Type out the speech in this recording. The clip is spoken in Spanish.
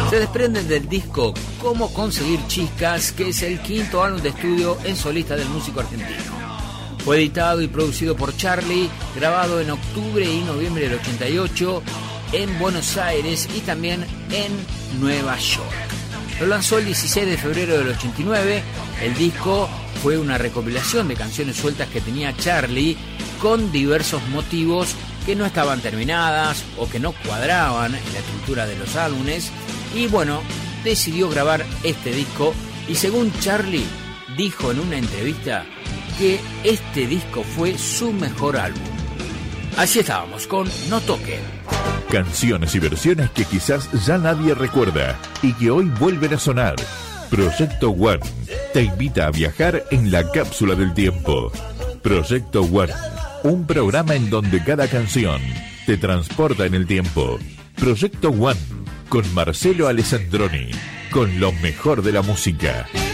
Se desprenden del disco Cómo conseguir chiscas, que es el quinto álbum de estudio en solista del músico argentino. Fue editado y producido por Charlie, grabado en octubre y noviembre del 88 en Buenos Aires y también en Nueva York. Lo lanzó el 16 de febrero del 89. El disco fue una recopilación de canciones sueltas que tenía Charlie con diversos motivos que no estaban terminadas o que no cuadraban en la estructura de los álbumes. Y bueno, decidió grabar este disco y según Charlie dijo en una entrevista que este disco fue su mejor álbum. Así estábamos con No Toquen. Canciones y versiones que quizás ya nadie recuerda y que hoy vuelven a sonar. Proyecto One te invita a viajar en la cápsula del tiempo. Proyecto One, un programa en donde cada canción te transporta en el tiempo. Proyecto One, con Marcelo Alessandroni, con lo mejor de la música.